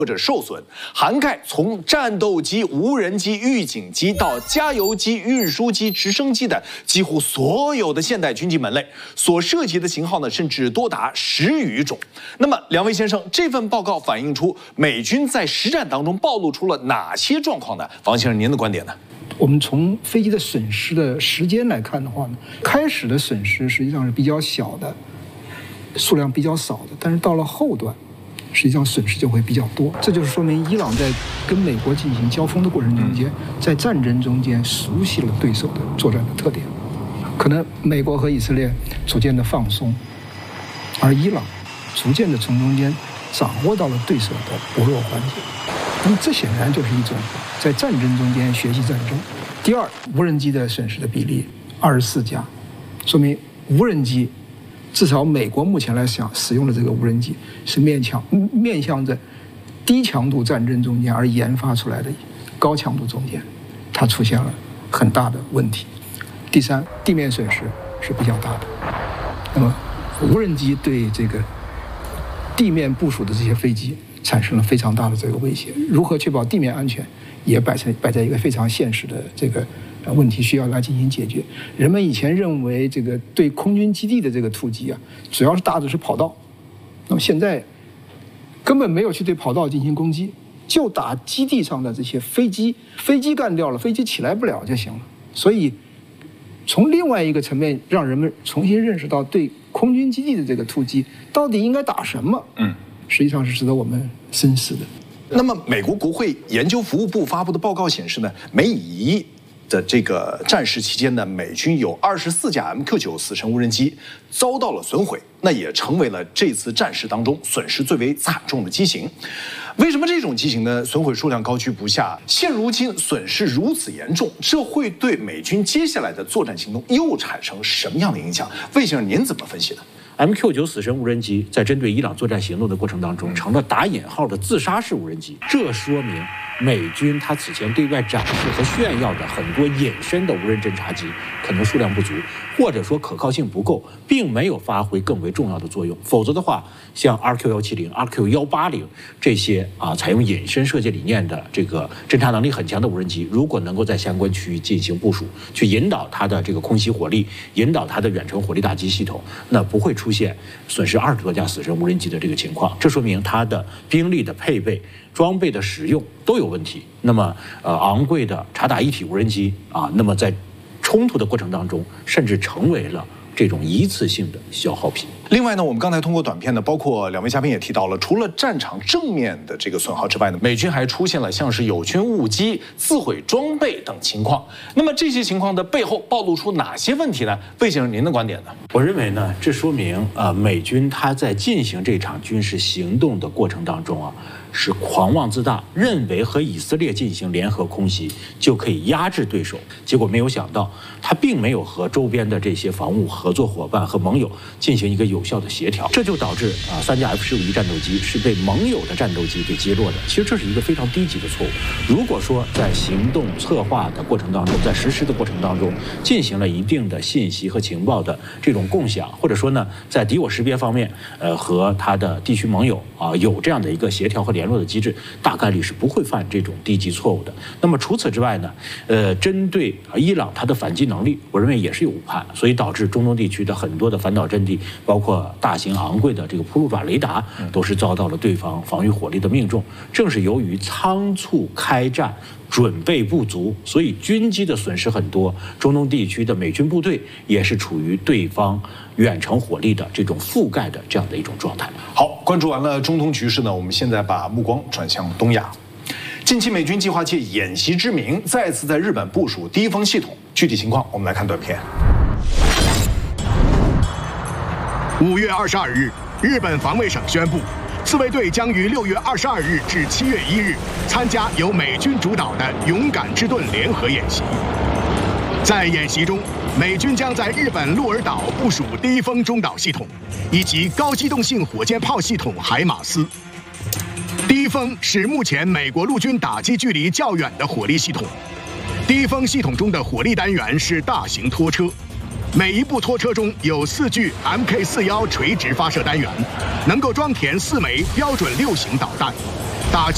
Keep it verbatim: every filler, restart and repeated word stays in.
或者受损，涵盖从战斗机、无人机、预警机到加油机、运输机、直升机的几乎所有的现代军机门类，所涉及的型号呢，甚至多达十余种。那么，两位先生，这份报告反映出美军在实战当中暴露出了哪些状况呢？王先生，您的观点呢？ 我们从飞机的损失的时间来看的话呢，开始的损失实际上是比较小的，数量比较少的，但是到了后段，实际上损失就会比较多。这就是说明伊朗在跟美国进行交锋的过程中间，在战争中间熟悉了对手的作战的特点。可能美国和以色列逐渐的放松，而伊朗逐渐的从中间掌握到了对手的薄弱环节。那么这显然就是一种在战争中间学习战争。第二，无人机的损失的比例二十四架，说明无人机至少美国目前来讲使用的这个无人机是面向面向着低强度战争中间而研发出来的高强度中间，它出现了很大的问题。第三，地面损失是比较大的。那么无人机对这个地面部署的这些飞机产生了非常大的这个威胁，如何确保地面安全，也摆在摆在一个非常现实的这个问题，需要来进行解决。人们以前认为这个对空军基地的这个突击啊，主要是打的是跑道，那么现在根本没有去对跑道进行攻击，就打基地上的这些飞机，飞机干掉了，飞机起来不了就行了。所以从另外一个层面，让人们重新认识到对空军基地的这个突击到底应该打什么，嗯，实际上是值得我们深思的。 那么，美国国会研究服务部发布的报告显示呢，美以的这个战事期间呢，美军有二十四架 M Q 九 死神无人机遭到了损毁，那也成为了这次战事当中损失最为惨重的机型。为什么这种机型呢损毁数量高居不下？现如今损失如此严重，这会对美军接下来的作战行动又产生什么样的影响？魏先生，您怎么分析呢 ？M Q 九 死神无人机在针对伊朗作战行动的过程当中，成了打引号的自杀式无人机。这说明美军他此前对外展示和炫耀的很多隐身的无人侦察机，可能数量不足，或者说可靠性不够，并没有发挥更为重要的作用。否则的话，像 R Q 一七零、R Q 一八零这些啊，采用隐身射击理念的这个侦察能力很强的无人机，如果能够在相关区域进行部署，去引导它的这个空袭火力，引导它的远程火力打击系统，那不会出现损失二十多架死神无人机的这个情况。这说明它的兵力的配备、装备的使用都有问题。那么，呃，昂贵的察打一体无人机啊，那么在冲突的过程当中，甚至成为了这种一次性的消耗品。 另外呢，我们刚才通过短片呢，包括两位嘉宾也提到了，除了战场正面的这个损耗之外呢，美军还出现了像是友军误击、自毁装备等情况。那么这些情况的背后暴露出哪些问题呢？魏先生，您的观点呢？ 我认为呢，这说明呃，美军他在进行这场军事行动的过程当中啊，是狂妄自大，认为和以色列进行联合空袭就可以压制对手，结果没有想到，他并没有和周边的这些防务合作伙伴和盟友进行一个有效的协调，这就导致啊三架 F 十五 E 战斗机是被盟友的战斗机给击落的。其实这是一个非常低级的错误。如果说在行动策划的过程当中，在实施的过程当中进行了一定的信息和情报的这种共享，或者说呢，在敌我识别方面，呃，和他的地区盟友啊有这样的一个协调和联络的机制，大概率是不会犯这种低级错误的。那么除此之外呢，呃，针对伊朗它的反击能力，我认为也是有误判，所以导致中东地区的很多的反导阵地，包括大型昂贵的这个铺路爪雷达，都是遭到了对方防御火力的命中。正是由于仓促开战，准备不足，所以军机的损失很多，中东地区的美军部队也是处于对方远程火力的这种覆盖的这样的一种状态。 好，关注完了中东局势呢，我们现在把目光转向东亚。近期美军计划借演习之名，再次在日本部署低风系统，具体情况我们来看短片。 五月二十二日，日本防卫省宣布，自卫队将于六月二十二日至七月一日参加由美军主导的“勇敢之盾”联合演习。在演习中，美军将在日本鹿儿岛部署低风中导系统，以及高机动性火箭炮系统海马斯。低风是目前美国陆军打击距离较远的火力系统。低风系统中的火力单元是大型拖车。每一部拖车中有四具 M K 四十一 垂直发射单元，能够装填四枚标准六型导弹。